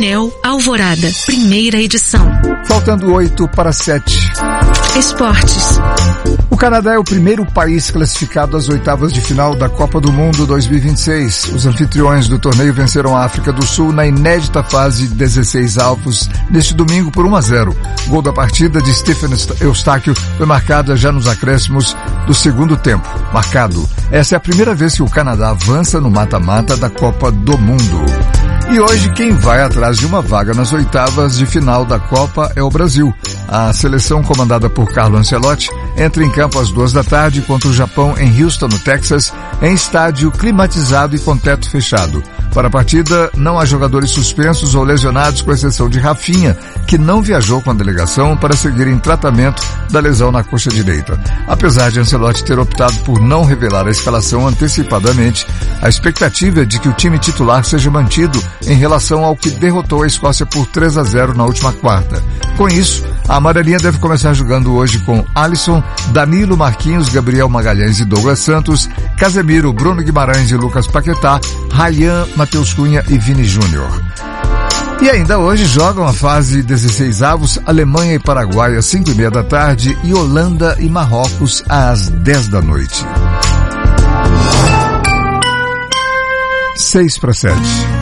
Painel Alvorada, primeira edição. Faltando 8 para 7. Esportes. O Canadá é o primeiro país classificado às oitavas de final da Copa do Mundo 2026. Os anfitriões do torneio venceram a África do Sul na inédita fase de 16 avos neste domingo por 1-0. Gol da partida de Stephen Eustáquio foi marcado já nos acréscimos do segundo tempo. Marcado. Essa é a primeira vez que o Canadá avança no mata-mata da Copa do Mundo. E hoje quem vai atrás de uma vaga nas oitavas de final da Copa é o Brasil. A seleção comandada por Carlo Ancelotti entra em campo às 14h contra o Japão em Houston, no Texas, em estádio climatizado e com teto fechado. Para a partida, não há jogadores suspensos ou lesionados, com exceção de Rafinha, que não viajou com a delegação para seguir em tratamento da lesão na coxa direita. Apesar de Ancelotti ter optado por não revelar a escalação antecipadamente, a expectativa é de que o time titular seja mantido em relação ao que derrotou a Escócia por 3-0 na última quarta. Com isso, a amarelinha deve começar jogando hoje com Alisson, Danilo, Marquinhos, Gabriel Magalhães e Douglas Santos, Casemiro, Bruno Guimarães e Lucas Paquetá, Ryan, Matheus Cunha e Vini Júnior. E ainda hoje jogam a fase 16 avos, Alemanha e Paraguai às 5h30 da tarde e Holanda e Marrocos às 10 da noite. 6 para 7.